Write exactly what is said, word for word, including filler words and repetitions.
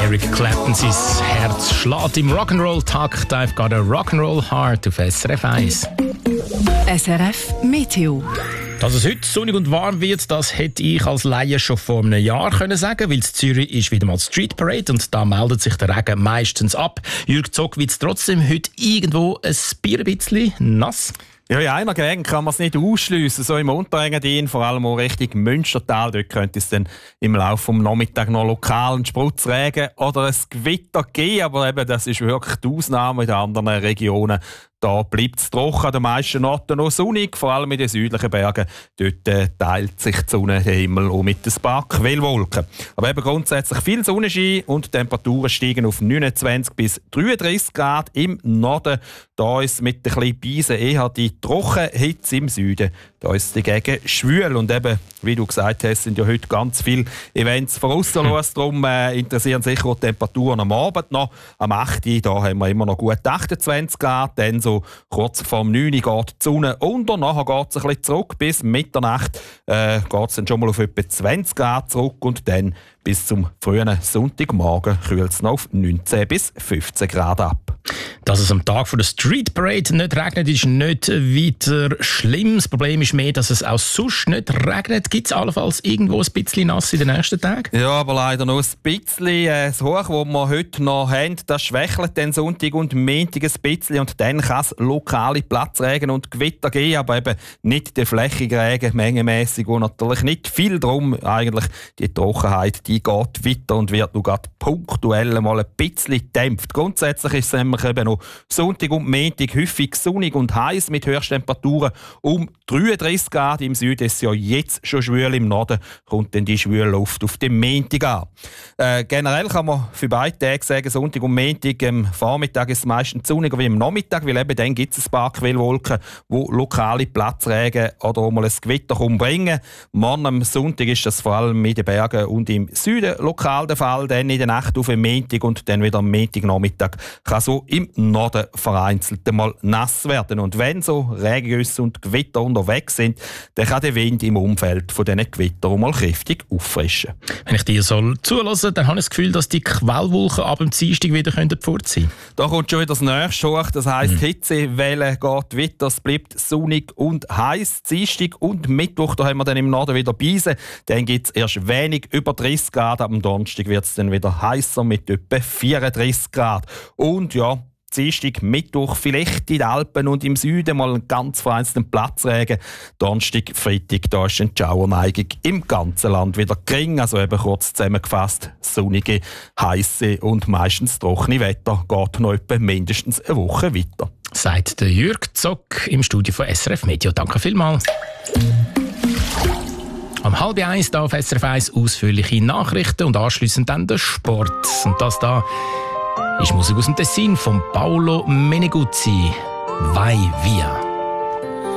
Eric Clapton, sein Herz schlägt im Rock'n'Roll-Takt. I've got a Rock'n'Roll Heart auf S R F eins. S R F Meteo. Dass es heute sonnig und warm wird, das hätte ich als Laie schon vor einem Jahr können sagen, weil in Zürich ist wieder mal Street Parade und da meldet sich der Regen meistens ab. Jürg Zock wird es trotzdem heute irgendwo ein bisschen nass. Ja, in einer Gegend kann man es nicht ausschliessen. So im Unterengadin, vor allem auch Richtung Münstertal, dort könnte es dann im Laufe des Nachmittags noch lokalen Spritzregen oder ein Gewitter geben. Aber eben, das ist wirklich die Ausnahme. In den anderen Regionen da bleibt es trocken, an den meisten Orten noch sonnig, vor allem in den südlichen Bergen. Dort äh, teilt sich die Sonne, der Himmel auch mit ein paar Quellwolken. Aber eben grundsätzlich viel Sonnenschein und die Temperaturen steigen auf neunundzwanzig bis dreiunddreißig Grad im Norden. Da ist mit ein bisschen Beisen eher die Trockenhitze im Süden. Da ist es dagegen schwül. Und eben, wie du gesagt hast, sind ja heute ganz viele Events vorausgesetzt. Hm. Darum äh, interessieren sicher auch die Temperaturen am Abend noch. Am acht Uhr da haben wir immer noch gut achtundzwanzig Grad. Dann so kurz vor dem neun Uhr geht die Sonne unter. Nachher geht es ein bisschen zurück. Bis Mitternacht äh, geht es dann schon mal auf etwa zwanzig Grad zurück. Und dann bis zum frühen Sonntagmorgen kühlt es noch auf neunzehn bis fünfzehn Grad ab. Dass es am Tag von der Street Parade nicht regnet, ist nicht weiter schlimm. Das Problem ist mehr, dass es auch sonst nicht regnet. Gibt es allenfalls irgendwo ein bisschen nass in den nächsten Tagen? Ja, aber leider nur ein bisschen. Das Hoch, das wir heute noch haben, das schwächelt dann Sonntag und Montag ein bisschen. Und dann kann es lokale Platzregen und Gewitter geben, aber eben nicht der flächige Regen, mengenmässig und natürlich nicht viel. Drum eigentlich die Trockenheit, die geht weiter und wird nur gerade punktuell mal ein bisschen gedämpft. Grundsätzlich ist es nämlich eben noch Sonntag und Montag häufig sonnig und heiß mit Höchsttemperaturen um dreiunddreißig Grad. Im Süden ist es ja jetzt schon schwül, im Norden kommt dann die schwüle Luft auf den Montag an. Äh, generell kann man für beide Tage sagen, Sonntag und Montag, am Vormittag ist es meistens sonniger wie am Nachmittag, weil eben dann gibt es ein paar Quellwolken, die lokale Platzregen oder auch mal ein Gewitter bringen. Morgen am Sonntag ist das vor allem in den Bergen und im Süden lokal der Fall, dann in der Nacht auf den Montag und dann wieder am Montagnachmittag kann so im Norden vereinzelt mal nass werden. Und wenn so Regengüsse und Gewitter unterwegs sind, dann kann der Wind im Umfeld von diesen Gewittern mal kräftig auffrischen. Wenn ich dir so zulasse, dann habe ich das Gefühl, dass die Quellwolken ab dem Dienstag wieder fort sein können. Da kommt schon wieder das Nächste hoch. Das heisst, mhm. die Hitzewelle geht weiter. Es bleibt sonnig und heiß. Dienstag und Mittwoch, da haben wir dann im Norden wieder Beisen. Dann gibt es erst wenig über dreißig Grad. Am Donnerstag wird es dann wieder heißer mit etwa vierunddreißig Grad. Und ja, Dienstag, Mittwoch vielleicht in den Alpen und im Süden mal einen ganz vereinzelten Platzregen. Donnerstag, Freitag, da ist eine Schauerneigung im ganzen Land wieder gering. Also eben kurz zusammengefasst, sonnige, heisse und meistens trockene Wetter geht noch etwa mindestens eine Woche weiter. Sagt der Jürg Zock im Studio von S R F Meteo. Danke vielmals. Am halb eins da auf S R F eins ausführliche Nachrichten und anschliessend dann der Sport. Und das da ist Musik aus dem Tessin von Paolo Meneguzzi. Vai via.